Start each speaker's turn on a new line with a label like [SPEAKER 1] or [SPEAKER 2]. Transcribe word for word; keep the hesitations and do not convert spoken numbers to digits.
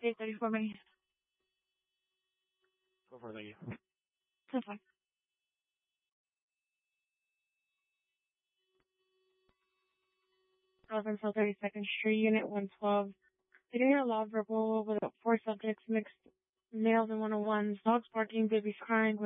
[SPEAKER 1] eight thirty-four May.
[SPEAKER 2] Go for it, thank you.
[SPEAKER 1] That's fine. eleven South thirty-second Street, Unit one twelve. Getting a law verbal with four subjects, mixed males and one-on-ones, dogs barking, babies crying,